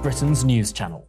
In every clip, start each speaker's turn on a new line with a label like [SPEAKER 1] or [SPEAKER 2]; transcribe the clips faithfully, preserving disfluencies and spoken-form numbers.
[SPEAKER 1] Britain's news channel.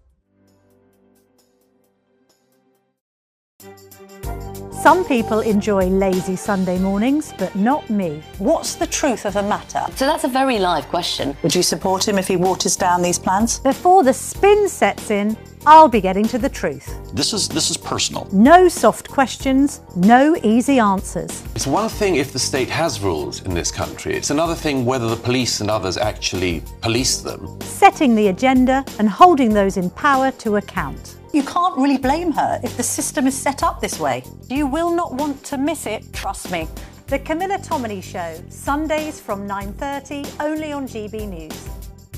[SPEAKER 2] Some people enjoy lazy Sunday mornings, but not me.
[SPEAKER 3] What's the truth of the matter?
[SPEAKER 4] So that's a very live question.
[SPEAKER 3] Would you support him if he waters down these plans?
[SPEAKER 2] Before the spin sets in, I'll be getting to the truth.
[SPEAKER 5] This is this is personal.
[SPEAKER 2] No soft questions, no easy answers.
[SPEAKER 6] It's one thing if the state has rules in this country. It's another thing whether the police and others actually police them.
[SPEAKER 2] Setting the agenda and holding those in power to account.
[SPEAKER 3] You can't really blame her if the system is set up this way. You will not want to miss it, trust me.
[SPEAKER 2] The Camilla Tominey Show, Sundays from nine thirty, only on G B News.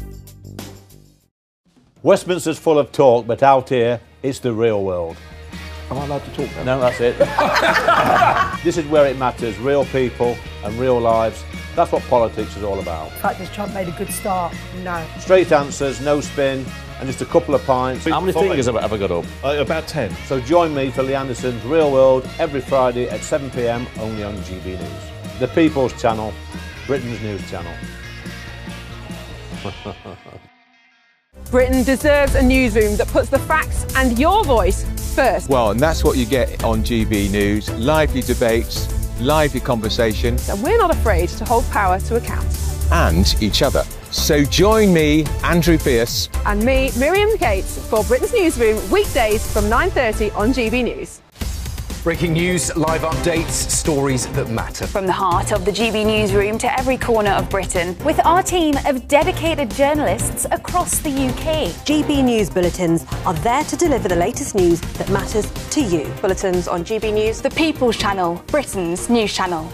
[SPEAKER 7] Westminster's full of talk, but out here, it's the real world.
[SPEAKER 8] Am I allowed to talk now?
[SPEAKER 7] No, that's it. This is where it matters, real people and real lives. That's what politics is all about.
[SPEAKER 9] In fact, has Trump made a good start? No.
[SPEAKER 7] Straight answers, no spin, and just a couple of pints.
[SPEAKER 8] How many fingers have I ever got up? Uh, about ten.
[SPEAKER 7] So join me for Lee Anderson's Real World every Friday at seven p m only on G B News. The People's Channel, Britain's news channel.
[SPEAKER 10] Britain deserves a newsroom that puts the facts and your voice first.
[SPEAKER 11] Well, and that's what you get on G B News. Lively debates, lively conversation.
[SPEAKER 10] And we're not afraid to hold power to account.
[SPEAKER 11] And each other. So join me, Andrew Pierce.
[SPEAKER 10] And me, Miriam Gates, for Britain's Newsroom, weekdays from nine thirty on G B News.
[SPEAKER 12] Breaking news, live updates, stories that matter.
[SPEAKER 13] From the heart of the G B Newsroom to every corner of Britain, with our team of dedicated journalists across the U K.
[SPEAKER 14] G B News bulletins are there to deliver the latest news that matters to you.
[SPEAKER 13] Bulletins on G B News, the People's Channel, Britain's news channel.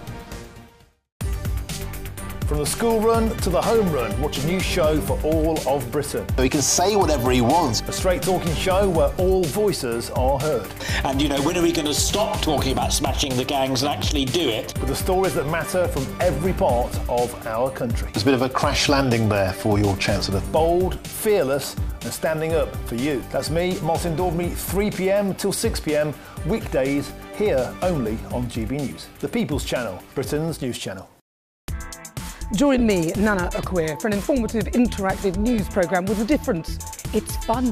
[SPEAKER 15] From the school run to the home run, watch a new show for all of Britain.
[SPEAKER 16] So he can say whatever he wants.
[SPEAKER 15] A straight talking show where all voices are heard.
[SPEAKER 17] And, you know, when are we going to stop talking about smashing the gangs and actually do it?
[SPEAKER 15] With the stories that matter from every part of our country.
[SPEAKER 16] There's a bit of a crash landing there for your Chancellor.
[SPEAKER 15] Bold, fearless and standing up for you. That's me, Martin Daubney, three p m till six p m, weekdays, here only on G B News. The People's Channel, Britain's news channel.
[SPEAKER 9] Join me, Nana Akua, for an informative, interactive news programme with a difference. It's fun.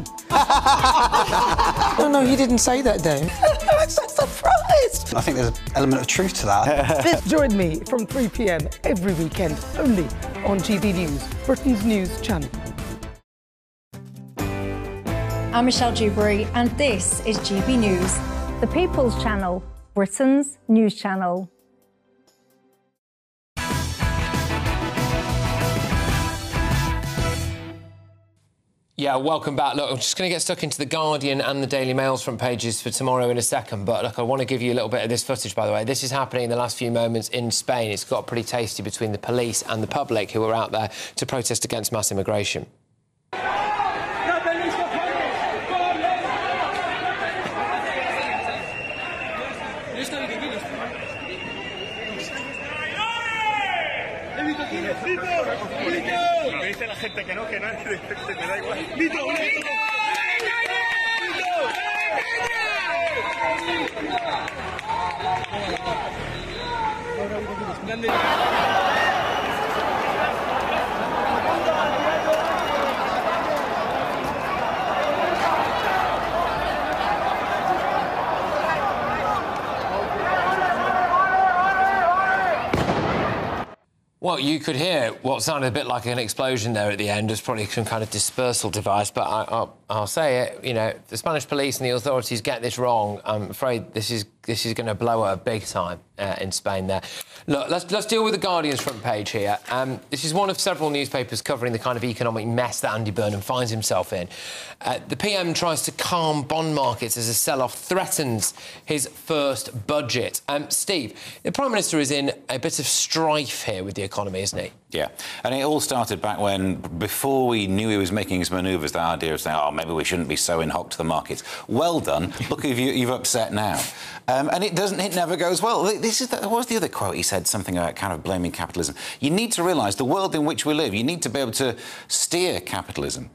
[SPEAKER 18] No, no, he didn't say that, though.
[SPEAKER 9] I'm so surprised.
[SPEAKER 16] I think there's an element of truth to that.
[SPEAKER 9] Join me from three p m every weekend, only on G B News, Britain's news channel.
[SPEAKER 19] I'm Michelle Dewberry, and this is G B News.
[SPEAKER 2] The People's Channel, Britain's news channel.
[SPEAKER 20] Yeah, welcome back. Look, I'm just going to get stuck into the Guardian and the Daily Mail's front pages for tomorrow in a second. But look, I want to give you a little bit of this footage, by the way. This is happening in the last few moments in Spain. It's got pretty tasty between the police and the public who are out there to protest against mass immigration. Well, you could hear what sounded a bit like an explosion there at the end. It was probably some kind of dispersal device, but I, I'll, I'll say it, you know, if the Spanish police and the authorities get this wrong, I'm afraid this is this is going to blow up big time uh, in Spain there. Look, let's, let's deal with the Guardian's front page here. Um, this is one of several newspapers covering the kind of economic mess that Andy Burnham finds himself in. Uh, the P M tries to calm bond markets as a sell-off threatens his first budget. Um, Steve, the Prime Minister is in a bit of strife here with the economy, isn't he?
[SPEAKER 21] Yeah, and it all started back when, before we knew he was making his manoeuvres, the idea of saying, oh, maybe we shouldn't be so in hock to the markets. Well done. Look if you, you've upset now. Um, and it doesn't, it never goes well. This is the, what was the other quote? He said something about kind of blaming capitalism. You need to realise the world in which we live, you need to be able to steer capitalism.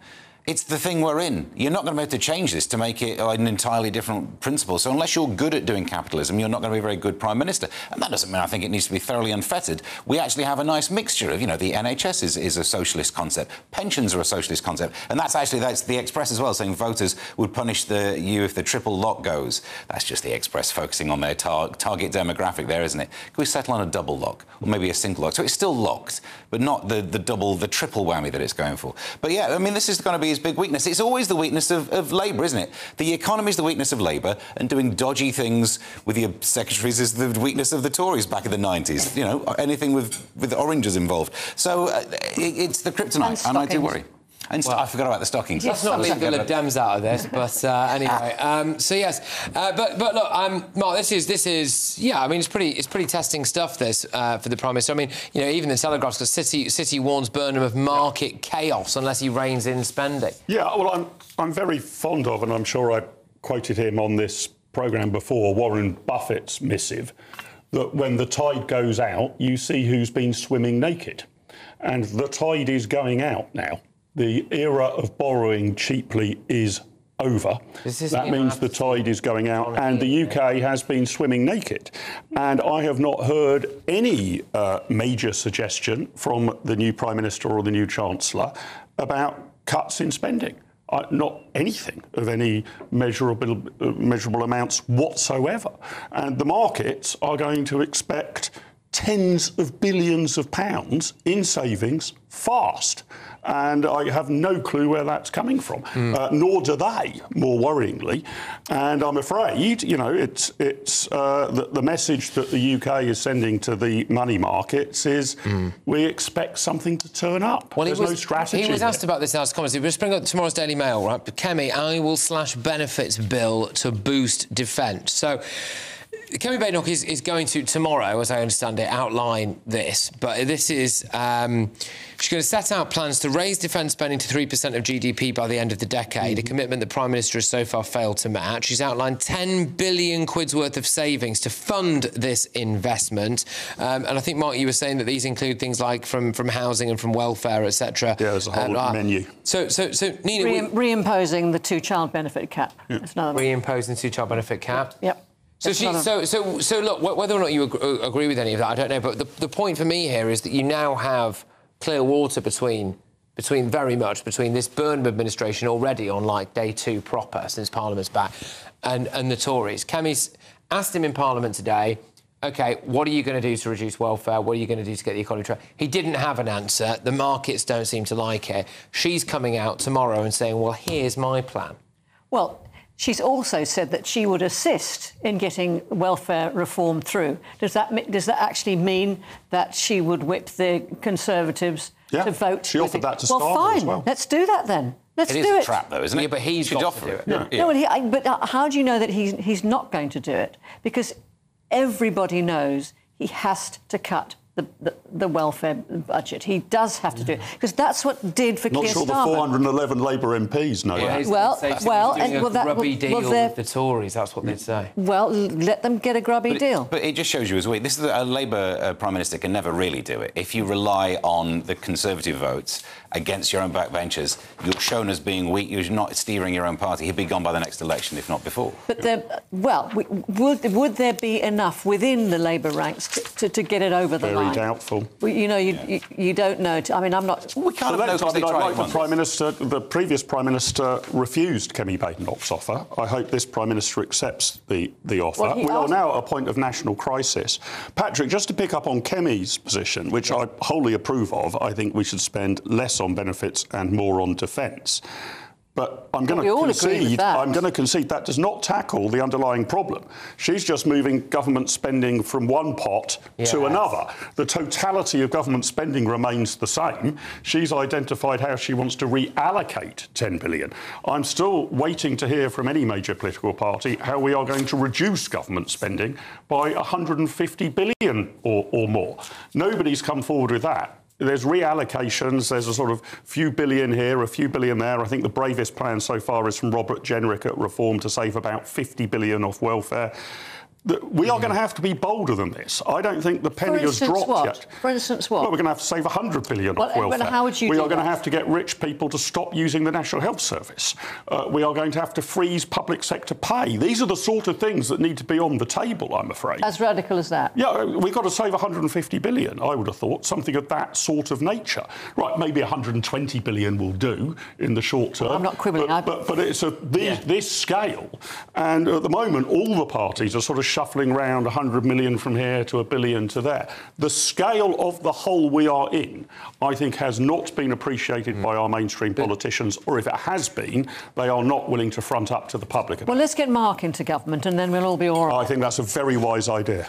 [SPEAKER 21] It's the thing we're in. You're not going to be able to change this to make it an entirely different principle. So unless you're good at doing capitalism, you're not going to be a very good Prime Minister. And that doesn't mean I think it needs to be thoroughly unfettered. We actually have a nice mixture of, you know, the N H S is, is a socialist concept. Pensions are a socialist concept. And that's actually, that's the Express as well, saying voters would punish the, you if the triple lock goes. That's just the Express focusing on their tar target demographic there, isn't it? Can we settle on a double lock? Or maybe a single lock? So it's still locked, but not the, the double, the triple whammy that it's going for. But yeah, I mean, this is going to be his big weakness. It's always the weakness of, of Labour, isn't it? The economy is the weakness of Labour, and doing dodgy things with your secretaries is the weakness of the Tories back in the nineties. You know, anything with, with oranges involved. So uh, it, it's the kryptonite, and, and I do worry. And well, I forgot about the stockings.
[SPEAKER 20] Let's not leave the Lib Dems out of this, but uh, anyway. Um, so yes, uh, but but look, um, Mark, this is this is yeah. I mean, it's pretty it's pretty testing stuff. This uh, for the Prime Minister. I mean, you know, even the Telegraph, because City City warns Burnham of market yeah. chaos unless he reins in spending.
[SPEAKER 1] Yeah, well, I'm I'm very fond of, and I'm sure I quoted him on this programme before, Warren Buffett's missive, that when the tide goes out, you see who's been swimming naked, and the tide is going out now. The era of borrowing cheaply is over. That means the tide is going out, and the U K has been swimming naked. And I have not heard any uh, major suggestion from the new Prime Minister or the new Chancellor about cuts in spending. Uh, not anything of any measurable, uh, measurable amounts whatsoever. And the markets are going to expect tens of billions of pounds in savings fast. And I have no clue where that's coming from, mm. uh, nor do they, more worryingly. And I'm afraid, you know, it's it's uh, the, the message that the U K is sending to the money markets is mm. we expect something to turn up.
[SPEAKER 20] Well,
[SPEAKER 1] There's
[SPEAKER 20] was,
[SPEAKER 1] no strategy.
[SPEAKER 20] He was asked
[SPEAKER 1] there.
[SPEAKER 20] about this in House of Commons. We'll just bring up tomorrow's Daily Mail, right? But Kemi, I will slash benefits bill to boost defence. So Kemi Badenoch is, is going to, tomorrow, as I understand it, outline this. But this is... Um, she's going to set out plans to raise defence spending to three percent of G D P by the end of the decade, mm-hmm. a commitment the Prime Minister has so far failed to match. She's outlined ten billion quid's worth of savings to fund this investment. Um, and I think, Mark, you were saying that these include things like from, from housing and from welfare, et cetera.
[SPEAKER 1] Yeah, there's a whole uh, menu.
[SPEAKER 20] So, so, so Nina...
[SPEAKER 3] Re we... Reimposing the two-child benefit cap.
[SPEAKER 1] Yeah.
[SPEAKER 3] That's another one.
[SPEAKER 20] Reimposing the two-child benefit cap.
[SPEAKER 3] Yep. yep.
[SPEAKER 20] So, she, so, so, so, look, whether or not you ag agree with any of that, I don't know. But the, the point for me here is that you now have clear water between, between very much between this Burnham administration already on like day two proper since Parliament's back, and and the Tories. Kemi's asked him in Parliament today, OK, what are you going to do to reduce welfare? What are you going to do to get the economy to... He didn't have an answer. The markets don't seem to like it. She's coming out tomorrow and saying, well, here's my plan.
[SPEAKER 3] Well, she's also said that she would assist in getting welfare reform through. Does that does that actually mean that she would whip the Conservatives
[SPEAKER 1] yeah,
[SPEAKER 3] to vote?
[SPEAKER 1] She offered that to
[SPEAKER 3] well,
[SPEAKER 1] Starmer
[SPEAKER 3] fine.
[SPEAKER 1] as well.
[SPEAKER 3] Let's do that then. Let's
[SPEAKER 21] it
[SPEAKER 3] do
[SPEAKER 21] is
[SPEAKER 3] it.
[SPEAKER 21] a trap, though, isn't it?
[SPEAKER 20] Yeah, but he's got to do it.
[SPEAKER 1] Yeah.
[SPEAKER 3] No, but, he, I, but uh, how do you know that he's he's not going to do it? Because everybody knows he has to cut The, the, the welfare budget. He does have to do it, because that's what did for
[SPEAKER 1] Not
[SPEAKER 3] Keir
[SPEAKER 1] sure
[SPEAKER 3] Starmer.
[SPEAKER 1] the four hundred eleven Labour M Ps know
[SPEAKER 20] yeah,
[SPEAKER 1] that.
[SPEAKER 3] Well, well,
[SPEAKER 20] and
[SPEAKER 3] and, well, that,
[SPEAKER 20] grubby
[SPEAKER 3] well,
[SPEAKER 20] deal
[SPEAKER 3] well,
[SPEAKER 20] with the Tories, that's what they'd say.
[SPEAKER 3] Well, let them get a grubby
[SPEAKER 21] but
[SPEAKER 3] deal.
[SPEAKER 21] It, but it just shows you as weak. This is a Labour uh, Prime Minister can never really do it. If you rely on the Conservative votes against your own backbenchers, you're shown as being weak. You're not steering your own party. He'd be gone by the next election, if not before.
[SPEAKER 3] But there, well, would would there be enough within the Labour ranks to, to, to get it over the
[SPEAKER 1] Very
[SPEAKER 3] line?
[SPEAKER 1] Very doubtful.
[SPEAKER 3] Well, you know, you,
[SPEAKER 1] yeah.
[SPEAKER 3] you you don't know. I mean, I'm not.
[SPEAKER 21] We can't
[SPEAKER 1] so
[SPEAKER 21] have no
[SPEAKER 1] I mean, I'd like the
[SPEAKER 21] once.
[SPEAKER 1] Prime Minister, the previous Prime Minister refused Kemi Badenoch's offer. I hope this Prime Minister accepts the, the offer.
[SPEAKER 3] Well,
[SPEAKER 1] we are now at a point of national crisis. Patrick, just to pick up on Kemi's position, which I wholly approve of, I think we should spend less on benefits and more on defence. But I'm going to concede. I'm going to concede that does not tackle the underlying problem. She's just moving government spending from one pot yes. to another. The totality of government spending remains the same. She's identified how she wants to reallocate ten billion. I'm still waiting to hear from any major political party how we are going to reduce government spending by one hundred fifty billion or, or more. Nobody's come forward with that. There's reallocations, there's a sort of few billion here, a few billion there. I think the bravest plan so far is from Robert Jenrick at Reform to save about fifty billion off welfare. that we are going to have to be bolder than this. I don't think the penny has dropped
[SPEAKER 3] what?
[SPEAKER 1] yet.
[SPEAKER 3] For instance, what?
[SPEAKER 1] Well, we're going to have to save one hundred billion
[SPEAKER 3] well,
[SPEAKER 1] off welfare.
[SPEAKER 3] But how would you
[SPEAKER 1] we
[SPEAKER 3] do
[SPEAKER 1] are going
[SPEAKER 3] that?
[SPEAKER 1] to have to get rich people to stop using the National Health Service. Uh, we are going to have to freeze public sector pay. These are the sort of things that need to be on the table, I'm afraid.
[SPEAKER 3] As radical as that?
[SPEAKER 1] Yeah, we've got to save one hundred fifty billion, I would have thought, something of that sort of nature. Right, maybe one hundred twenty billion will do in the short term.
[SPEAKER 3] Well, I'm not quibbling.
[SPEAKER 1] But, but, but it's a, the, yeah. this scale, and at the moment, all the parties are sort of shuffling around one hundred million from here to a billion to there. The scale of the hole we are in, I think, has not been appreciated mm. by our mainstream politicians, or if it has been, they are not willing to front up to the public.
[SPEAKER 3] Well, let's get Mark into government and then we'll all be all right.
[SPEAKER 1] I think that's a very wise idea.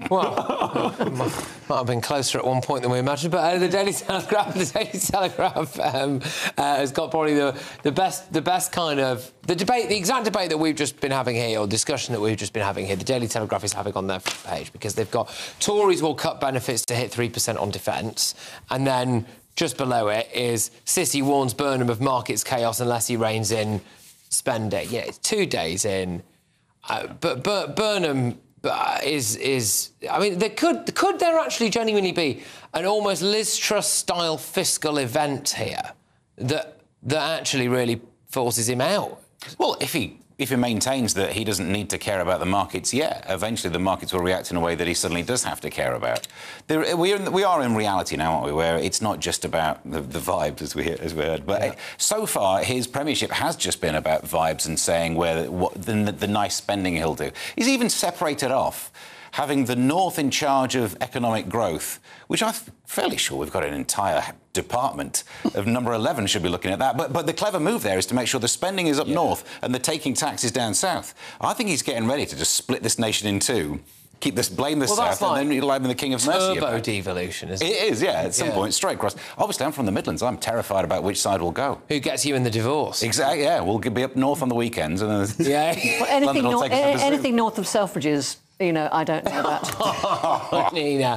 [SPEAKER 20] Well, might, might have been closer at one point than we imagined, but uh, the Daily Telegraph, the Daily Telegraph um, uh, has got probably the, the best, the best kind of the debate, the exact debate that we've just been having here, or discussion that we've just been having here. The Daily Telegraph is having on their front page because they've got Tories will cut benefits to hit three percent on defence, and then just below it is Cissy warns Burnham of markets chaos unless he reins in spending. Yeah, it's two days in, uh, but but Burnham. Uh, is is I mean, there could could there actually genuinely be an almost Liz Truss style fiscal event here that that actually really forces him out?
[SPEAKER 21] Well, if he if he maintains that he doesn't need to care about the markets, yeah, eventually the markets will react in a way that he suddenly does have to care about. There, we, are, we are in reality now, aren't we, where it's not just about the, the vibes, as we as we heard. But yeah. it, so far, his premiership has just been about vibes and saying where what the, the nice spending he'll do. He's even separated off having the North in charge of economic growth, which I'm fairly sure we've got an entire department of number eleven should be looking at that. But but the clever move there is to make sure the spending is up yeah. north and the taking taxes down south. I think he's getting ready to just split this nation in two, keep this, blame the
[SPEAKER 20] well,
[SPEAKER 21] south,
[SPEAKER 20] like
[SPEAKER 21] and then you'll have the king of mercy.
[SPEAKER 20] Turbo devolution, isn't it?
[SPEAKER 21] It is, yeah, at some
[SPEAKER 20] yeah.
[SPEAKER 21] point, straight across. Obviously, I'm from the Midlands. I'm terrified about which side we'll go.
[SPEAKER 20] Who gets you in the divorce?
[SPEAKER 21] Exactly, yeah. We'll be up north on the weekends. And then
[SPEAKER 20] yeah.
[SPEAKER 3] well, anything, nor- anything north of Selfridges, you know, I don't know that.
[SPEAKER 20] Oh, Nina.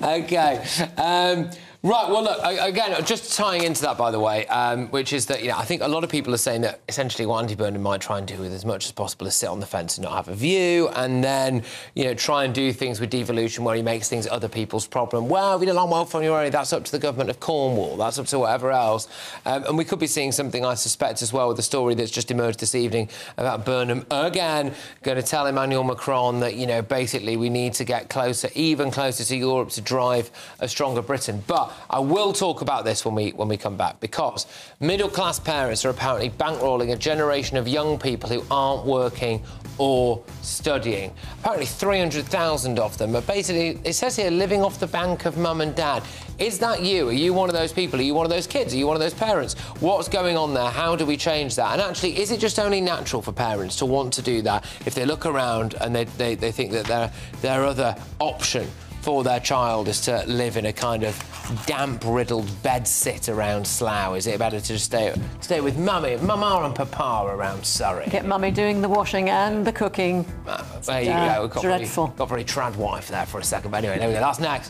[SPEAKER 20] OK. Um, right, well, look, again, just tying into that, by the way, um, which is that, you know, I think a lot of people are saying that essentially what Andy Burnham might try and do with as much as possible is sit on the fence and not have a view, and then, you know, try and do things with devolution where he makes things other people's problem. Well, we don't like welfare on your own, that's up to the government of Cornwall, that's up to whatever else. Um, and we could be seeing something, I suspect, as well, with the story that's just emerged this evening about Burnham again going to tell Emmanuel Macron that, you know, basically we need to get closer, even closer to Europe to drive a stronger Britain. But I will talk about this when we when we come back, because middle-class parents are apparently bankrolling a generation of young people who aren't working or studying. Apparently three hundred thousand of them are basically, it says here, living off the bank of mum and dad. Is that you? Are you one of those people? Are you one of those kids? Are you one of those parents? What's going on there? How do we change that? And actually, is it just only natural for parents to want to do that if they look around and they, they, they think that their, their other option for their child is to live in a kind of damp-riddled bedsit around Slough? Is it better to just stay, stay with mummy, mama and papa around Surrey?
[SPEAKER 3] Get mummy doing the washing and the cooking.
[SPEAKER 20] Uh, there you uh, go. We've got
[SPEAKER 3] dreadful.
[SPEAKER 20] Very, got very trad wife there for a second. But anyway, there we go. That's next.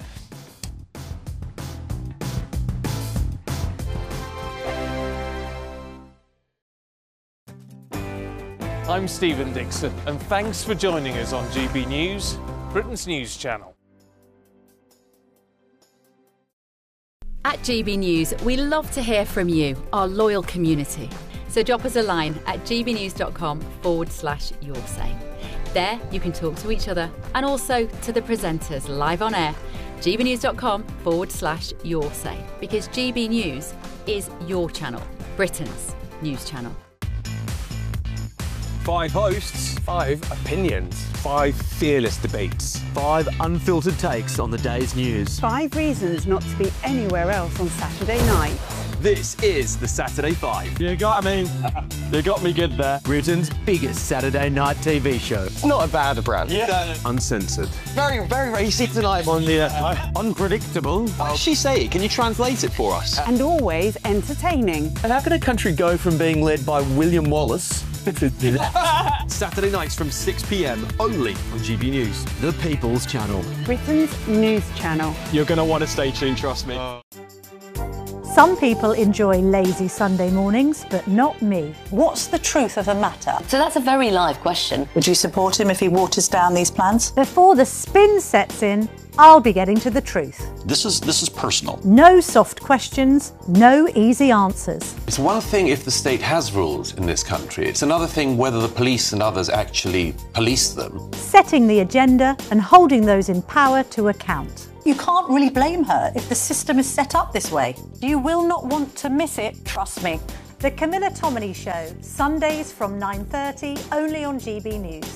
[SPEAKER 5] I'm Stephen Dixon, and thanks for joining us on G B News, Britain's news channel.
[SPEAKER 18] At G B News, we love to hear from you, our loyal community. So drop us a line at gbnews.com forward slash your say. There, you can talk to each other and also to the presenters live on air. gbnews.com forward slash your say. Because G B News is your channel, Britain's news channel.
[SPEAKER 22] Five hosts, five opinions, five fearless debates,
[SPEAKER 23] five unfiltered takes on the day's news.
[SPEAKER 24] Five reasons not to be anywhere else on Saturday night.
[SPEAKER 22] This is the Saturday Five.
[SPEAKER 23] You got me. You got me good there. Britain's biggest Saturday night T V show.
[SPEAKER 22] It's not a bad brand.
[SPEAKER 23] Yeah. Uncensored.
[SPEAKER 22] Very, very racy tonight on the uh,
[SPEAKER 23] unpredictable.
[SPEAKER 22] What did she say? Can you translate it for us?
[SPEAKER 24] And always entertaining.
[SPEAKER 23] And how can a country go from being led by William Wallace
[SPEAKER 22] Saturday nights from six p m only on G B News.
[SPEAKER 23] The People's Channel.
[SPEAKER 24] Britain's news channel.
[SPEAKER 22] You're going to want to stay tuned, trust me. Uh.
[SPEAKER 2] Some people enjoy lazy Sunday mornings, but not me.
[SPEAKER 4] What's the truth of the matter?
[SPEAKER 6] So that's a very live question.
[SPEAKER 4] Would you support him if he waters down these plans?
[SPEAKER 2] Before the spin sets in, I'll be getting to the truth.
[SPEAKER 7] This is this is personal.
[SPEAKER 2] No soft questions, no easy answers.
[SPEAKER 8] It's one thing if the state has rules in this country. It's another thing whether the police and others actually police them.
[SPEAKER 2] Setting the agenda and holding those in power to account.
[SPEAKER 4] You can't really blame her if the system is set up this way. You will not want to miss it, trust me.
[SPEAKER 2] The Camilla Tominey Show, Sundays from nine thirty, only on G B News.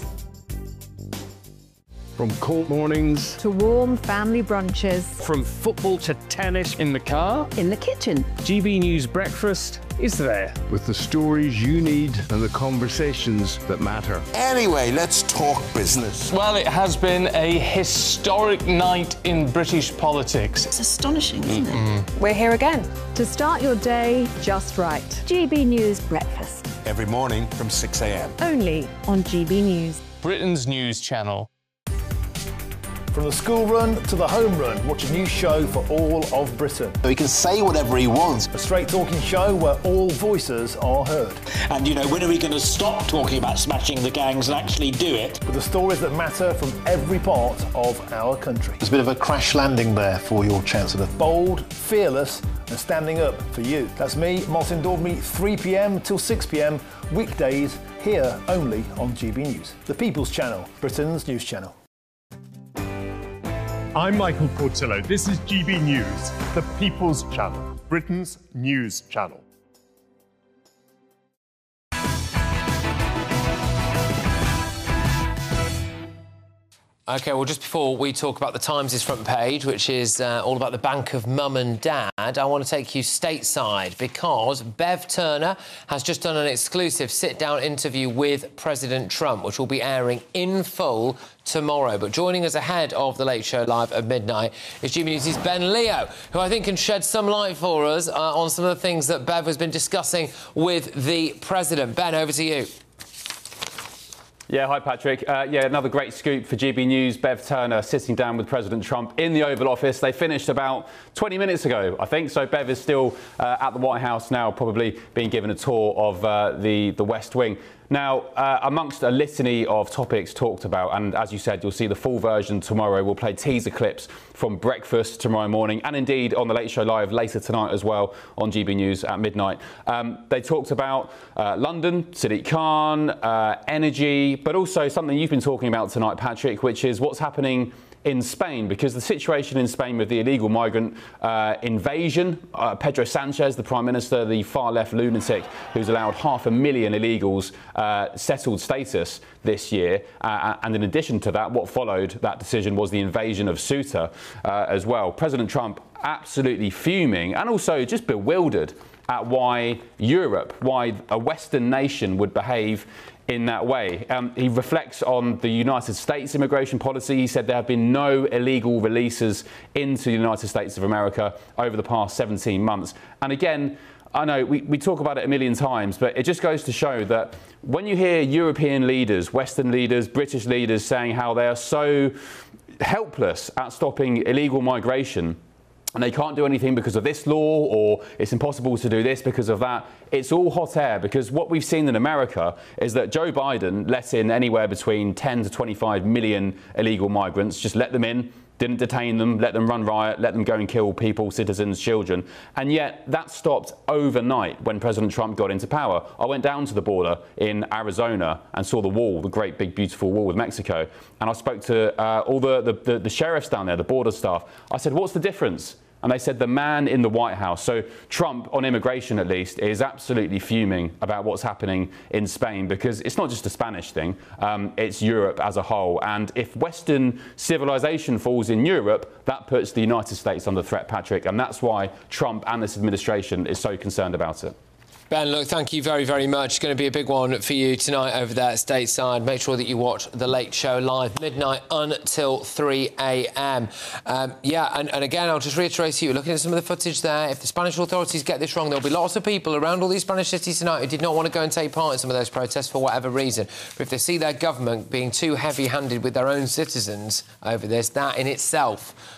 [SPEAKER 25] From cold mornings
[SPEAKER 10] to warm family brunches.
[SPEAKER 25] From football to tennis in the car.
[SPEAKER 10] In the kitchen.
[SPEAKER 25] G B News Breakfast is there. With the stories you need and the conversations that matter.
[SPEAKER 22] Anyway, let's talk business.
[SPEAKER 5] Well, it has been a historic night in British politics.
[SPEAKER 4] It's astonishing, isn't
[SPEAKER 5] Mm-mm.
[SPEAKER 4] it?
[SPEAKER 10] We're here again to start your day just right.
[SPEAKER 14] G B News Breakfast.
[SPEAKER 22] Every morning from six a m.
[SPEAKER 14] Only on G B News.
[SPEAKER 5] Britain's news channel.
[SPEAKER 15] From the school run to the home run, watch a new show for all of Britain.
[SPEAKER 16] So he can say whatever he wants.
[SPEAKER 15] A straight talking show where all voices are heard.
[SPEAKER 17] And, you know, when are we going to stop talking about smashing the gangs and actually do it?
[SPEAKER 15] With the stories that matter from every part of our country.
[SPEAKER 16] There's a bit of a crash landing there for your Chancellor.
[SPEAKER 15] Bold, fearless and standing up for you. That's me, Martin Daubney, three p m till six p m, weekdays, here only on G B News. The People's Channel, Britain's news channel.
[SPEAKER 26] I'm Michael Portillo. This is G B News, the People's Channel, Britain's news channel.
[SPEAKER 20] OK, well, just before we talk about the Times' front page, which is uh, all about the bank of mum and dad, I want to take you stateside because Bev Turner has just done an exclusive sit-down interview with President Trump, which will be airing in full tomorrow. But joining us ahead of The Late Show Live at midnight is G B News' Ben Leo, who I think can shed some light for us uh, on some of the things that Bev has been discussing with the President. Ben, over to you.
[SPEAKER 27] Yeah, hi, Patrick. Uh, yeah, another great scoop for G B News. Bev Turner sitting down with President Trump in the Oval Office. They finished about twenty minutes ago, I think. So Bev is still uh, at the White House now, probably being given a tour of uh, the, the West Wing. Now, uh, amongst a litany of topics talked about, and as you said, you'll see the full version tomorrow. We'll play teaser clips from breakfast tomorrow morning and indeed on The Late Show Live later tonight as well on G B News at midnight. Um, they talked about uh, London, Sadiq Khan, uh, energy, but also something you've been talking about tonight, Patrick, which is what's happening in Spain, because the situation in Spain with the illegal migrant uh, invasion, uh, Pedro Sanchez, the Prime Minister, the far-left lunatic who's allowed half a million illegals uh, settled status this year. Uh, and in addition to that, what followed that decision was the invasion of Ceuta uh, as well. President Trump absolutely fuming and also just bewildered at why Europe, why a Western nation would behave in that way. Um, he reflects on the United States immigration policy. He said there have been no illegal releases into the United States of America over the past seventeen months. And again, I know we, we talk about it a million times, but it just goes to show that when you hear European leaders, Western leaders, British leaders saying how they are so helpless at stopping illegal migration, and they can't do anything because of this law, or it's impossible to do this because of that. It's all hot air, because what we've seen in America is that Joe Biden let in anywhere between ten to twenty-five million illegal migrants, just let them in, didn't detain them, let them run riot, let them go and kill people, citizens, children. And yet that stopped overnight when President Trump got into power. I went down to the border in Arizona and saw the wall, the great big beautiful wall with Mexico. And I spoke to uh, all the, the, the, the sheriffs down there, the border staff. I said, what's the difference? And they said the man in the White House. So Trump, on immigration at least, is absolutely fuming about what's happening in Spain, because it's not just a Spanish thing, um, it's Europe as a whole. And if Western civilization falls in Europe, that puts the United States under threat, Patrick. And that's why Trump and this administration is so concerned about it.
[SPEAKER 20] Ben, look, thank you very, very much. It's going to be a big one for you tonight over there stateside. Make sure that you watch The Late Show Live, midnight until three a m. Um, yeah, and, and again, I'll just reiterate to you, looking at some of the footage there, if the Spanish authorities get this wrong, there'll be lots of people around all these Spanish cities tonight who did not want to go and take part in some of those protests for whatever reason. But if they see their government being too heavy-handed with their own citizens over this, that in itself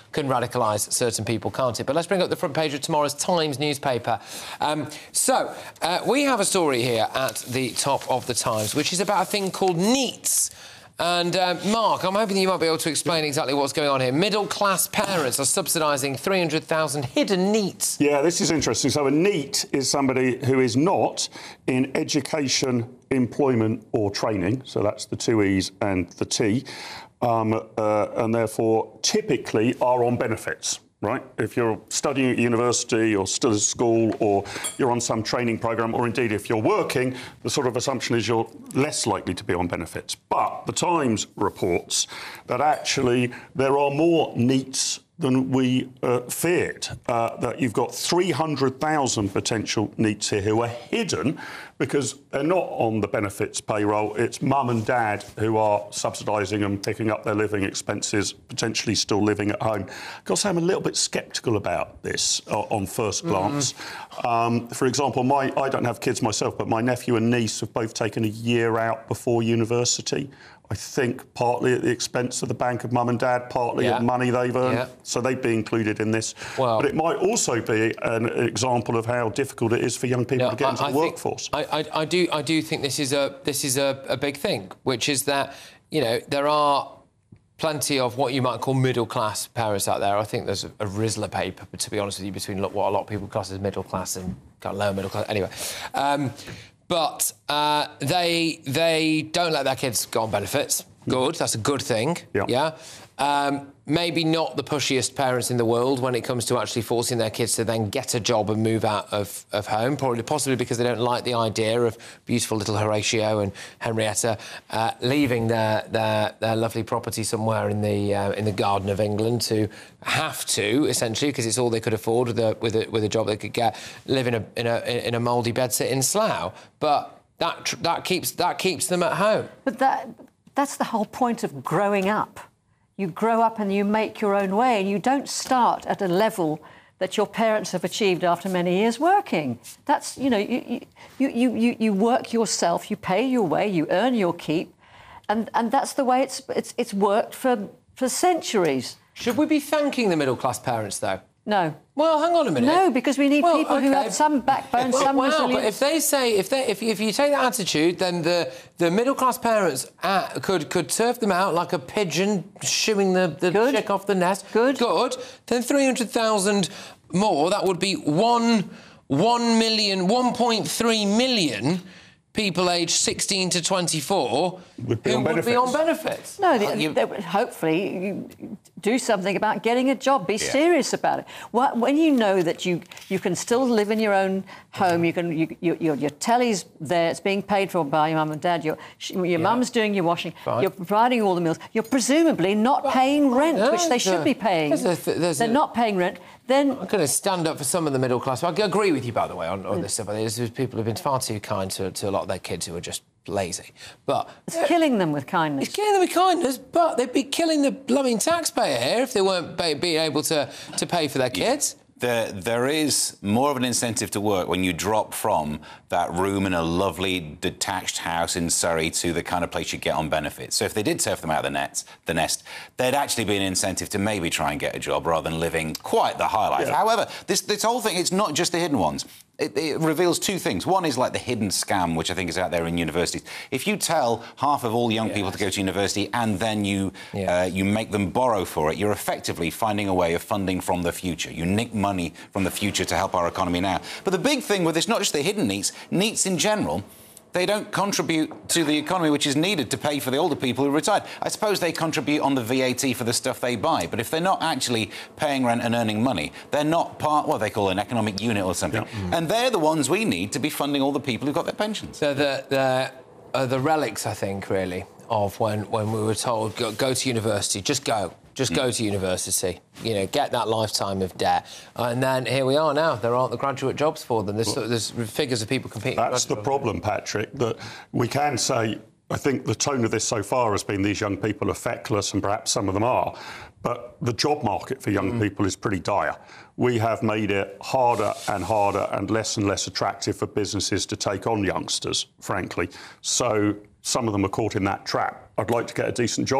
[SPEAKER 20] can radicalise certain people, can't it? But let's bring up the front page of tomorrow's Times newspaper. Um, so, uh, we have a story here at the top of the Times, which is about a thing called NEETs. And, uh, Mark, I'm hoping you might be able to explain exactly what's going on here. Middle-class parents are subsidising three hundred thousand hidden NEETs.
[SPEAKER 1] Yeah, this is interesting. So a NEET is somebody who is not in education, employment or training. So that's the two E's and the T. Um, uh, and therefore typically are on benefits. Right? If you're studying at university or still at school or you're on some training programme, or indeed if you're working, the sort of assumption is you're less likely to be on benefits. But the Times reports that actually there are more NEETs than we uh, feared, uh, that you've got three hundred thousand potential NEETs here who are hidden because they're not on the benefits payroll. It's mum and dad who are subsidising them, picking up their living expenses, potentially still living at home. I've got to say I'm a little bit sceptical about this uh, on first glance. Mm. Um, for example, my, I don't have kids myself, but my nephew and niece have both taken a year out before university. I think partly at the expense of the bank of mum and dad, partly
[SPEAKER 20] yeah.
[SPEAKER 1] at money they've earned.
[SPEAKER 20] Yeah.
[SPEAKER 1] So they'd be included in this.
[SPEAKER 20] Well,
[SPEAKER 1] but it might also be an example of how difficult it is for young people
[SPEAKER 20] no,
[SPEAKER 1] to get
[SPEAKER 20] I,
[SPEAKER 1] into
[SPEAKER 20] I
[SPEAKER 1] the
[SPEAKER 20] think,
[SPEAKER 1] workforce.
[SPEAKER 20] I, I, I do I do think this is a this is a, a big thing, which is that, you know, there are plenty of what you might call middle-class parents out there. I think there's a, a Rizla paper, to be honest with you, between what a lot of people class as middle-class and kind of lower middle-class. Anyway. Um, But uh, they they don't let their kids go on benefits. Good, that's a good thing. Yeah. yeah? Um, maybe not the pushiest parents in the world when it comes to actually forcing their kids to then get a job and move out of, of home, probably possibly because they don't like the idea of beautiful little Horatio and Henrietta uh, leaving their, their their lovely property somewhere in the uh, in the Garden of England to have to, essentially, because it's all they could afford with a with a, with a job they could get, live in a in a in a mouldy bedsit in Slough. But that that keeps that keeps them at home.
[SPEAKER 3] But that that's the whole point of growing up. You grow up and you make your own way, and you don't start at a level that your parents have achieved after many years working. That's, you know, you you you you, you work yourself, you pay your way, you earn your keep, and and that's the way it's it's it's worked for for centuries.
[SPEAKER 20] Should we be thanking the middle class parents though?
[SPEAKER 3] No.
[SPEAKER 20] Well, hang on a minute.
[SPEAKER 3] No, because we need
[SPEAKER 20] well,
[SPEAKER 3] people
[SPEAKER 20] okay.
[SPEAKER 3] who have some backbone,
[SPEAKER 20] well,
[SPEAKER 3] some
[SPEAKER 20] well,
[SPEAKER 3] resilience.
[SPEAKER 20] But if they say, if they, if, if you take that attitude, then the the middle class parents uh, could could turf them out like a pigeon shooing the, the chick off the nest.
[SPEAKER 3] Good.
[SPEAKER 20] Good. Then three hundred thousand more. That would be one one million, one point three million. People aged sixteen to twenty-four
[SPEAKER 1] would be
[SPEAKER 20] who
[SPEAKER 1] on
[SPEAKER 20] would
[SPEAKER 1] benefits.
[SPEAKER 20] be on benefits.
[SPEAKER 3] No, they, they, they, hopefully you do something about getting a job. Be yeah. serious about it. When you know that you you can still live in your own home, you can you, you, your your telly's there, it's being paid for by your mum and dad. Your your yeah. mum's doing your washing. Fine. You're providing all the meals. You're presumably not well, paying rent, no, which they should a, be paying. There's a, there's They're a, not paying rent. Then
[SPEAKER 20] I'm going to stand up for some of the middle class. I agree with you, by the way, on, on mm. this stuff. There's, there's people who've been far too kind to, to a lot of their kids who are just lazy. But
[SPEAKER 3] it's uh, killing them with kindness.
[SPEAKER 20] It's killing them with kindness, but they'd be killing the blooming taxpayer here if they weren't be, being able to, to pay for their kids.
[SPEAKER 21] There, there is more of an incentive to work when you drop from that room in a lovely detached house in Surrey to the kind of place you get on benefits. So if they did turf them out of the, nets, the nest, there'd actually be an incentive to maybe try and get a job rather than living quite the high life. Yeah. However, this, this whole thing, it's not just the hidden ones. It, it reveals two things. One is like the hidden scam, which I think is out there in universities. If you tell half of all young yes. people to go to university and then you yeah. uh, you make them borrow for it, you're effectively finding a way of funding from the future. You nick money from the future to help our economy now. But the big thing with this, not just the hidden NEETs, NEETs in general, they don't contribute to the economy which is needed to pay for the older people who retired. I suppose they contribute on the V A T for the stuff they buy, but if they're not actually paying rent and earning money, they're not part, what they call an economic unit or something. Yeah. Mm. And they're the ones we need to be funding all the people who've got their pensions.
[SPEAKER 20] They're the, the, uh, the relics, I think, really, of when, when we were told, go, go to university, just go. Just go to university, you know, get that lifetime of debt. And then here we are now. There aren't the graduate jobs for them. There's, there's figures of people competing.
[SPEAKER 1] That's the problem, Patrick, that we can say, I think the tone of this so far has been these young people are feckless, and perhaps some of them are. But the job market for young mm. people is pretty dire. We have made it harder and harder and less and less attractive for businesses to take on youngsters, frankly. So some of them are caught in that trap. I'd like to get a decent job.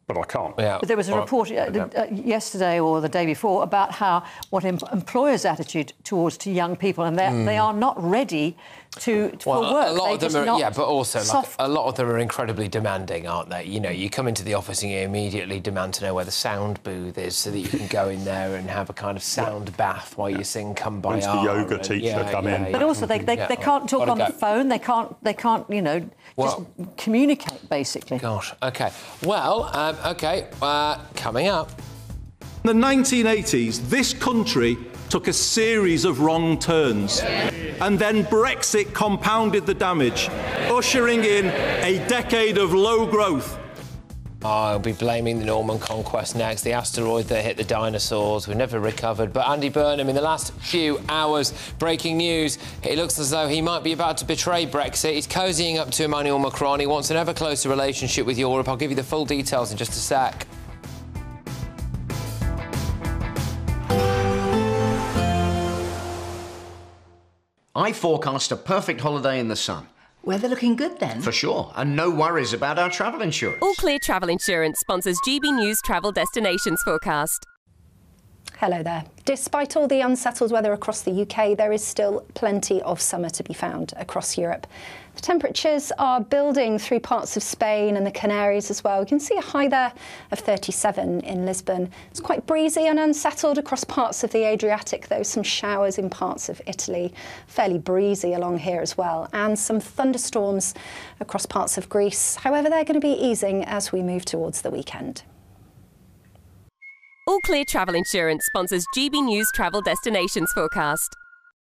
[SPEAKER 1] but I can't.
[SPEAKER 3] But there was a report uh, uh, yesterday or the day before about how what em employers' attitude towards to young people, and mm. they are not ready to, to
[SPEAKER 20] well,
[SPEAKER 3] for work.
[SPEAKER 20] A lot
[SPEAKER 3] they
[SPEAKER 20] of them are, yeah, but also like,
[SPEAKER 3] soft.
[SPEAKER 20] a lot of them are incredibly demanding, aren't they? You know, you come into the office and you immediately demand to know where the sound booth is, so that you can go in there and have a kind of sound bath while you sing "Come By
[SPEAKER 1] When's the yoga and, teacher
[SPEAKER 20] yeah,
[SPEAKER 1] come
[SPEAKER 20] yeah,
[SPEAKER 1] in?
[SPEAKER 20] Yeah.
[SPEAKER 3] But also, they, they,
[SPEAKER 20] yeah.
[SPEAKER 3] they can't talk
[SPEAKER 20] Gotta
[SPEAKER 3] on
[SPEAKER 20] go.
[SPEAKER 3] the phone. They can't. They can't. You know,
[SPEAKER 20] well,
[SPEAKER 3] just communicate basically.
[SPEAKER 20] Gosh. OK. Well. Um, OK. Uh, coming up.
[SPEAKER 7] In the nineteen eighties, this country took a series of wrong turns. Yeah. And then Brexit compounded the damage, ushering in a decade of low growth.
[SPEAKER 20] Oh, I'll be blaming the Norman Conquest next, the asteroid that hit the dinosaurs. We've never recovered. But Andy Burnham, in the last few hours, breaking news, it looks as though he might be about to betray Brexit. He's cozying up to Emmanuel Macron. He wants an ever closer relationship with Europe. I'll give you the full details in just a sec.
[SPEAKER 9] I forecast a perfect holiday in the sun.
[SPEAKER 11] Weather looking good then?
[SPEAKER 9] For sure, and no worries about our travel insurance.
[SPEAKER 12] All Clear Travel Insurance sponsors G B News Travel Destinations Forecast.
[SPEAKER 13] Hello there. Despite all the unsettled weather across the U K, there is still plenty of summer to be found across Europe. The temperatures are building through parts of Spain and the Canaries as well. You can see a high there of thirty-seven in Lisbon. It's quite breezy and unsettled across parts of the Adriatic, though. Some showers in parts of Italy. Fairly breezy along here as well. And some thunderstorms across parts of Greece. However, they're going to be easing as we move towards the weekend.
[SPEAKER 12] All Clear Travel Insurance sponsors G B News Travel Destinations Forecast.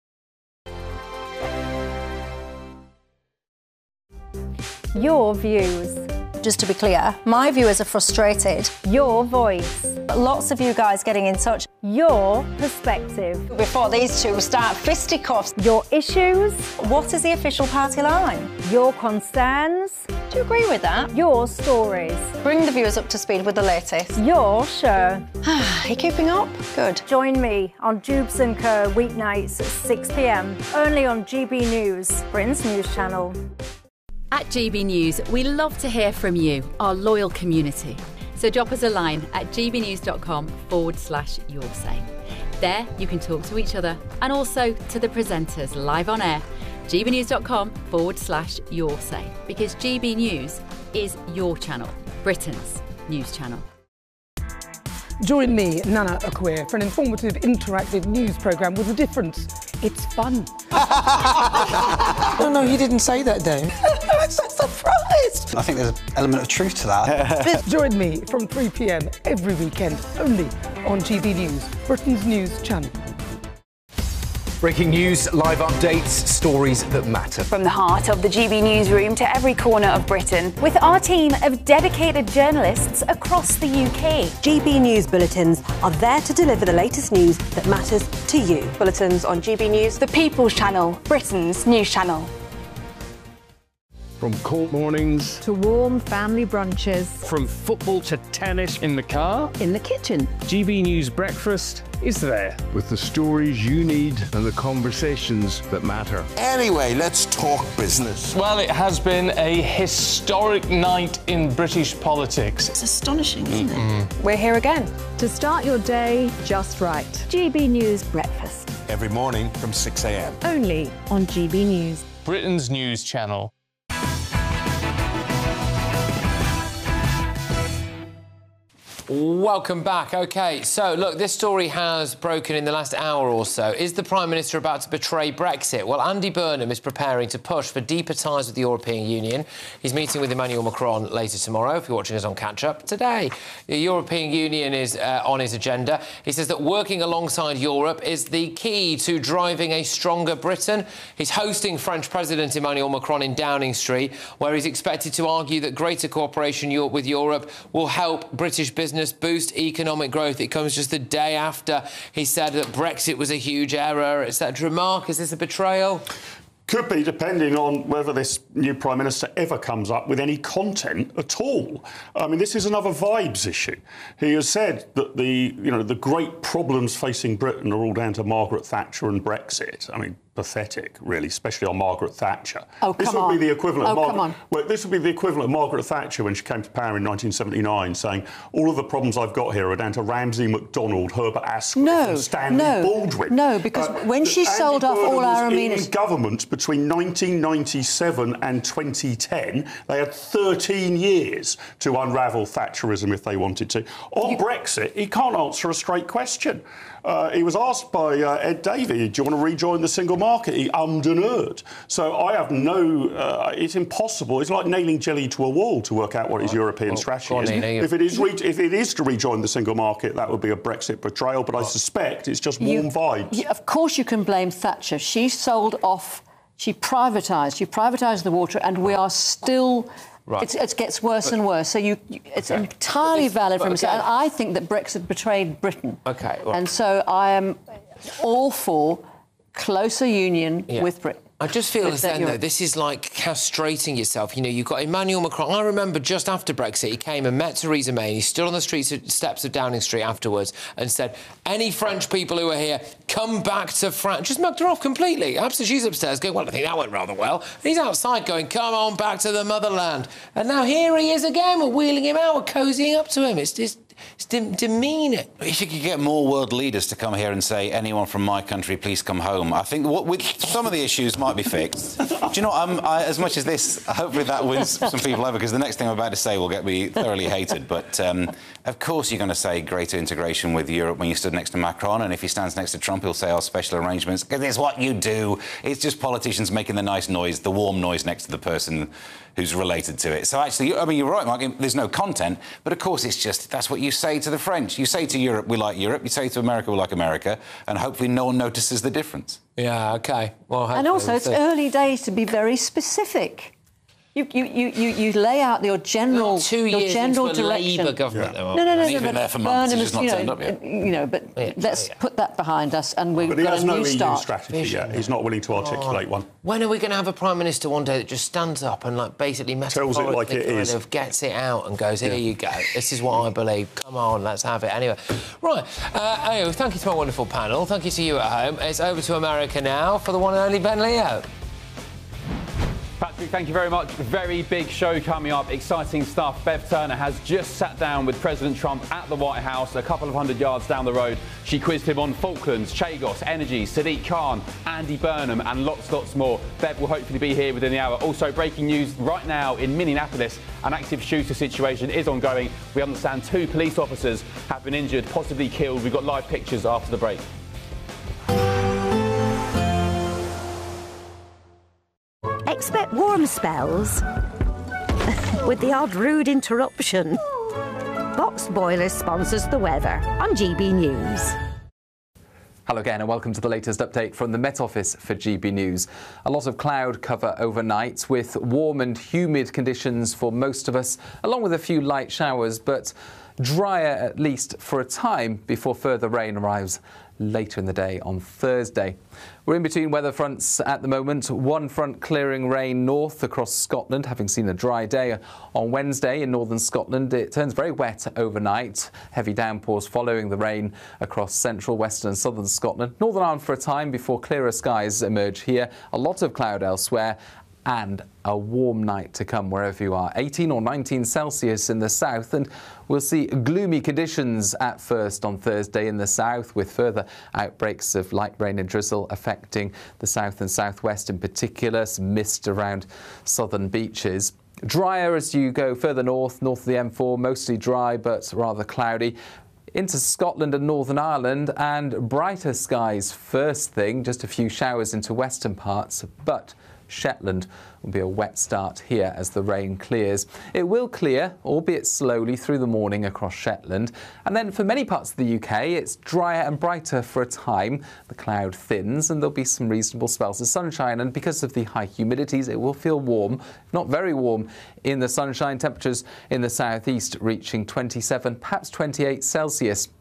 [SPEAKER 2] Your views. Just to be clear, my viewers are frustrated. Your voice. Lots of you guys getting in touch. Your perspective. Before these two start fisticuffs. Your issues. What is the official party line? Your concerns. Do you agree with that? Your stories. Bring the viewers up to speed with the latest. Your show. Are you keeping up? Good. Join me on Jubes and Co weeknights at six p m only on G B News, Britain's news channel.
[SPEAKER 18] At G B News, we love to hear from you, our loyal community. So drop us a line at gbnews.com forward slash your say. There you can talk to each other and also to the presenters live on air. gbnews.com forward slash your say. Because G B News is your channel, Britain's news channel.
[SPEAKER 19] Join me, Nana Akwe, for an informative, interactive news programme with a difference. It's fun.
[SPEAKER 28] No, no, you didn't say that, Dave.
[SPEAKER 19] I'm so surprised.
[SPEAKER 28] I think there's an element of truth to that.
[SPEAKER 19] Join me from three p m every weekend, only on G B News, Britain's news channel.
[SPEAKER 22] Breaking news, live updates, stories that matter.
[SPEAKER 10] From the heart of the G B newsroom to every corner of Britain.
[SPEAKER 2] With our team of dedicated journalists across the U K.
[SPEAKER 14] G B News bulletins are there to deliver the latest news that matters to you.
[SPEAKER 10] Bulletins on G B News, the People's Channel, Britain's news channel.
[SPEAKER 25] From cold mornings
[SPEAKER 2] to warm family brunches.
[SPEAKER 22] From football to tennis in the car,
[SPEAKER 19] in the kitchen.
[SPEAKER 22] G B News breakfast is there.
[SPEAKER 25] With the stories you need and the conversations that matter.
[SPEAKER 16] Anyway, let's talk business.
[SPEAKER 5] Well, it has been a historic night in British politics.
[SPEAKER 11] It's astonishing, isn't
[SPEAKER 5] Mm-mm.
[SPEAKER 11] it? We're here again.
[SPEAKER 2] To start your day just right. G B News Breakfast.
[SPEAKER 16] Every morning from six a m
[SPEAKER 2] Only on G B News.
[SPEAKER 5] Britain's news channel.
[SPEAKER 20] Welcome back. OK, so, look, this story has broken in the last hour or so. Is the Prime Minister about to betray Brexit? Well, Andy Burnham is preparing to push for deeper ties with the European Union. He's meeting with Emmanuel Macron later tomorrow, if you're watching us on catch-up. Today, the European Union is uh, on his agenda. He says that working alongside Europe is the key to driving a stronger Britain. He's hosting French President Emmanuel Macron in Downing Street, where he's expected to argue that greater cooperation with Europe will help British business boost economic growth. It comes just the day after he said that Brexit was a huge error, et cetera. Mark, is this a betrayal?
[SPEAKER 1] Could be, depending on whether this new Prime Minister ever comes up with any content at all. I mean, this is another vibes issue. He has said that the, you know, the great problems facing Britain are all down to Margaret Thatcher and Brexit. I mean, pathetic, really, especially on Margaret Thatcher.
[SPEAKER 3] Oh,
[SPEAKER 1] this
[SPEAKER 3] come
[SPEAKER 1] would
[SPEAKER 3] on.
[SPEAKER 1] be the equivalent.
[SPEAKER 3] Oh,
[SPEAKER 1] of Mar-
[SPEAKER 3] come on.
[SPEAKER 1] Well, this would be the equivalent of Margaret Thatcher when she came to power in nineteen seventy-nine, saying all of the problems I've got here are down to Ramsay MacDonald, Herbert Asquith,
[SPEAKER 3] No,
[SPEAKER 1] and Stanley
[SPEAKER 3] no,
[SPEAKER 1] Baldwin.
[SPEAKER 3] no, because when she
[SPEAKER 1] Andy
[SPEAKER 3] sold off
[SPEAKER 1] Burnham
[SPEAKER 3] all our
[SPEAKER 1] was
[SPEAKER 3] amenities-
[SPEAKER 1] in government between nineteen ninety-seven and twenty ten. They had thirteen years to unravel Thatcherism if they wanted to. On you... Brexit, he can't answer a straight question. Uh, he was asked by uh, Ed Davey, do you want to rejoin the single market? He ummed and erred. So I have no... Uh, it's impossible. It's like nailing jelly to a wall to work out what his European
[SPEAKER 20] well,
[SPEAKER 1] strategy
[SPEAKER 20] on,
[SPEAKER 1] is.
[SPEAKER 20] Nina,
[SPEAKER 1] If it is, re- if it is to rejoin the single market, that would be a Brexit betrayal, but I suspect it's just warm
[SPEAKER 3] you,
[SPEAKER 1] vibes.
[SPEAKER 3] You, of course you can blame Thatcher. She sold off... She privatised. She privatised the water, and we are still... Right. It's, it gets worse but, and worse. So you, you it's okay. entirely this, valid from okay. And I think that Brexit betrayed Britain.
[SPEAKER 20] OK. Well,
[SPEAKER 3] and so I am all for closer union
[SPEAKER 20] yeah.
[SPEAKER 3] with Britain.
[SPEAKER 20] I just feel as then, though, this is like castrating yourself. You know, you've got Emmanuel Macron. I remember just after Brexit, he came and met Theresa May, and he stood on the streets of, steps of Downing Street afterwards and said, any French people who are here, come back to France. Just mugged her off completely. Absolutely, she's upstairs going, well, I think that went rather well. And he's outside going, come on back to the motherland. And now here he is again. We're wheeling him out. We're cozying up to him. It's just... It's de- demeaning.
[SPEAKER 21] If you could get more world leaders to come here and say, anyone from my country, please come home, I think what with some of the issues might be fixed. Do you know, I'm, I, as much as this, hopefully that wins some people over, because the next thing I'm about to say will get me thoroughly hated. But, um, of course, you're going to say greater integration with Europe when you stood next to Macron, and if he stands next to Trump, he'll say, oh, special arrangements, because it's what you do. It's just politicians making the nice noise, the warm noise next to the person who's related to it. So, actually, I mean, you're right, Mark, there's no content, but, of course, it's just, that's what you say to the French. You say to Europe, we like Europe. You say to America, we like America. And hopefully no one notices the difference.
[SPEAKER 20] Yeah, OK. Well,
[SPEAKER 3] and also, it's early days to be very specific. You, you, you, you, you lay out your general,
[SPEAKER 20] two
[SPEAKER 3] your
[SPEAKER 20] years
[SPEAKER 3] general
[SPEAKER 20] into a
[SPEAKER 3] direction.
[SPEAKER 20] Labour government,
[SPEAKER 3] yeah.
[SPEAKER 20] though,
[SPEAKER 3] no, no, no,
[SPEAKER 21] and
[SPEAKER 3] no.
[SPEAKER 21] even
[SPEAKER 3] But
[SPEAKER 21] there for months,
[SPEAKER 3] Burnham
[SPEAKER 21] it's just
[SPEAKER 3] is,
[SPEAKER 21] not
[SPEAKER 3] you know,
[SPEAKER 21] turned up yet.
[SPEAKER 3] You know, but
[SPEAKER 20] yeah,
[SPEAKER 3] let's
[SPEAKER 20] yeah.
[SPEAKER 3] put that behind us, and we've
[SPEAKER 1] but he
[SPEAKER 3] got
[SPEAKER 1] has
[SPEAKER 3] a
[SPEAKER 1] no
[SPEAKER 3] new
[SPEAKER 1] E U
[SPEAKER 3] start.
[SPEAKER 1] strategy yet. He's not willing to articulate oh. one.
[SPEAKER 20] When are we going to have a prime minister one day that just stands up and, like, basically
[SPEAKER 1] tells it like it
[SPEAKER 20] kind
[SPEAKER 1] is,
[SPEAKER 20] of gets it out and goes, here
[SPEAKER 1] yeah.
[SPEAKER 20] you go. This is what I believe. Come on, let's have it. Anyway, right. Uh, anyway, thank you to my wonderful panel. Thank you to you at home. It's over to America now for the one and only Ben Leo.
[SPEAKER 27] Patrick, thank you very much. Very big show coming up. Exciting stuff. Bev Turner has just sat down with President Trump at the White House, a couple of hundred yards down the road. She quizzed him on Falklands, Chagos, energy, Sadiq Khan, Andy Burnham, and lots, lots more. Bev will hopefully be here within the hour. Also, breaking news right now in Minneapolis. An active shooter situation is ongoing. We understand two police officers have been injured, possibly killed. We've got live pictures after the break.
[SPEAKER 14] Expect warm spells with the odd rude interruption. Box Boilers sponsors the weather on G B News.
[SPEAKER 4] Hello again and welcome to the latest update from the Met Office for G B News. A lot of cloud cover overnight with warm and humid conditions for most of us, along with a few light showers, but drier at least for a time before further rain arrives later in the day on Thursday. We're in between weather fronts at the moment. One front clearing rain north across Scotland, having seen a dry day on Wednesday in northern Scotland. It turns very wet overnight. Heavy downpours following the rain across central, western and southern Scotland. Northern Ireland for a time before clearer skies emerge here. A lot of cloud elsewhere. And a warm night to come wherever you are. eighteen or nineteen Celsius in the south, and we'll see gloomy conditions at first on Thursday in the south, with further outbreaks of light rain and drizzle affecting the south and southwest in particular, some mist around southern beaches. Drier as you go further north, north of the M four, mostly dry but rather cloudy. Into Scotland and Northern Ireland, and brighter skies first thing, just a few showers into western parts, but Shetland will be a wet start here as the rain clears. It will clear, albeit slowly, through the morning across Shetland. And then for many parts of the U K, it's drier and brighter for a time. The cloud thins and there'll be some reasonable spells of sunshine. And because of the high humidities, it will feel warm, not very warm in the sunshine. Temperatures in the southeast reaching twenty-seven, perhaps twenty-eight Celsius.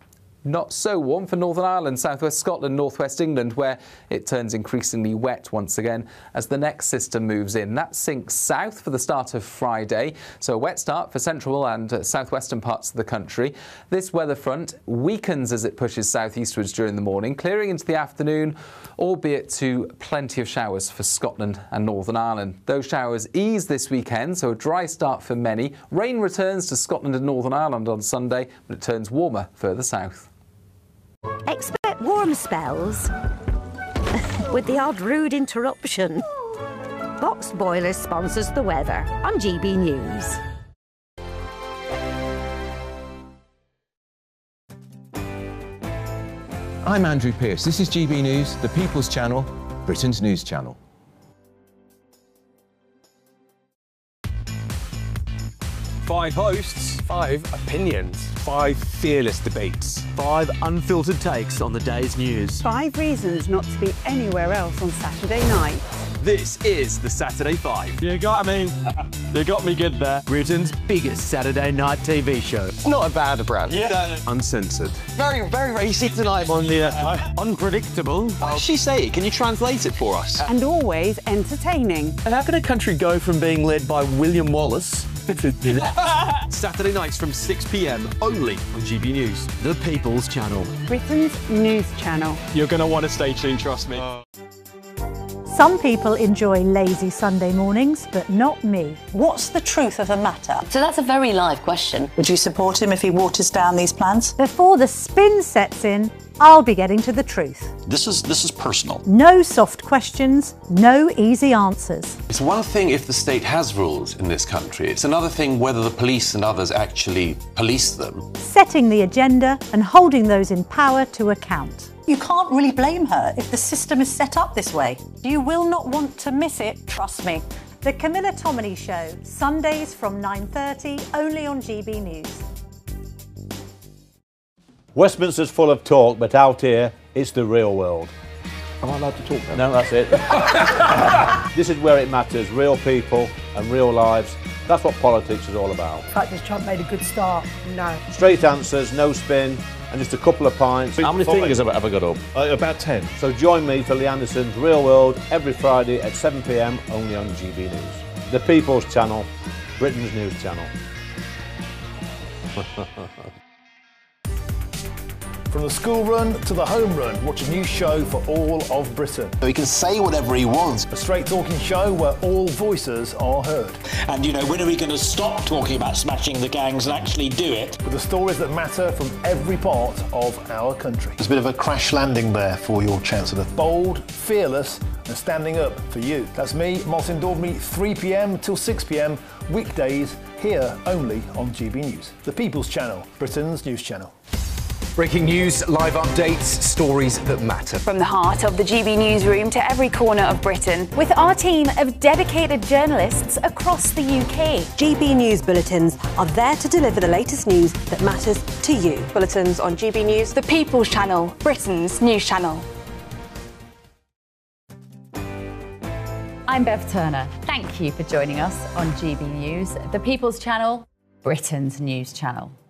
[SPEAKER 4] not so warm for Northern Ireland, South West Scotland, North West England, where it turns increasingly wet once again as the next system moves in. That sinks south for the start of Friday, so a wet start for central and uh, southwestern parts of the country. This weather front weakens as it pushes southeastwards during the morning, clearing into the afternoon, albeit to plenty of showers for Scotland and Northern Ireland. Those showers ease this weekend, so a dry start for many. Rain returns to Scotland and Northern Ireland on Sunday, but it turns warmer further south.
[SPEAKER 14] Expect warm spells with the odd rude interruption. Boxed Boilers sponsors the weather on G B News.
[SPEAKER 6] I'm Andrew Pearce. This is G B News, the People's Channel, Britain's news channel.
[SPEAKER 22] Five hosts, five opinions, five fearless debates,
[SPEAKER 7] five unfiltered takes on the day's news.
[SPEAKER 8] Five reasons not to be anywhere else on Saturday night.
[SPEAKER 22] This is the Saturday Five.
[SPEAKER 7] You got me. You got me good there. Britain's biggest Saturday night T V show. It's not a bad brand.
[SPEAKER 22] Yeah. Uncensored.
[SPEAKER 7] Very, very racy tonight on the uh, unpredictable.
[SPEAKER 22] What did she say? Can you translate it for us?
[SPEAKER 8] And always entertaining.
[SPEAKER 7] And how can a country go from being led by William Wallace
[SPEAKER 22] Saturday nights from six p m only on G B News.
[SPEAKER 7] The People's Channel.
[SPEAKER 8] Britain's news channel.
[SPEAKER 7] You're going to want to stay tuned, trust me. Uh.
[SPEAKER 15] Some people enjoy lazy Sunday mornings, but not me.
[SPEAKER 17] What's the truth of the matter?
[SPEAKER 11] So that's a very live question.
[SPEAKER 17] Would you support him if he waters down these plans?
[SPEAKER 15] Before the spin sets in, I'll be getting to the truth.
[SPEAKER 23] This is this is personal.
[SPEAKER 15] No soft questions, no easy answers.
[SPEAKER 24] It's one thing if the state has rules in this country. It's another thing whether the police and others actually police them.
[SPEAKER 15] Setting the agenda and holding those in power to account.
[SPEAKER 17] You can't really blame her if the system is set up this way. You will not want to miss it, trust me.
[SPEAKER 15] The Camilla Tominey Show, Sundays from nine thirty, only on G B News.
[SPEAKER 26] Westminster's full of talk, but out here, it's the real world.
[SPEAKER 29] Am I allowed to talk now?
[SPEAKER 26] No, that's it. This is where it matters, real people and real lives. That's what politics is all about.
[SPEAKER 8] The fact that Trump made a good start, no.
[SPEAKER 26] Straight answers, no spin, and just a couple of pints.
[SPEAKER 29] How many fingers have I got up?
[SPEAKER 26] Uh, about ten. So join me for Lee Anderson's Real World every Friday at seven p m only on G B News. The People's Channel, Britain's news channel.
[SPEAKER 30] From the school run to the home run, watch a new show for all of Britain.
[SPEAKER 31] So he can say whatever he wants.
[SPEAKER 30] A straight talking show where all voices are heard.
[SPEAKER 31] And, you know, when are we going to stop talking about smashing the gangs and actually do it?
[SPEAKER 30] With the stories that matter from every part of our country.
[SPEAKER 31] There's a bit of a crash landing there for your Chancellor.
[SPEAKER 30] Bold, fearless and standing up for you. That's me, Martin Daubney, three p m till six p m, weekdays, here only on G B News. The People's Channel, Britain's news channel.
[SPEAKER 22] Breaking news, live updates, stories that matter.
[SPEAKER 32] From the heart of the G B newsroom to every corner of Britain, with our team of dedicated journalists across the U K.
[SPEAKER 33] G B News bulletins are there to deliver the latest news that matters to you.
[SPEAKER 32] Bulletins on G B News, the People's Channel, Britain's news channel.
[SPEAKER 18] I'm Bev Turner. Thank you for joining us on G B News, the People's Channel, Britain's news channel.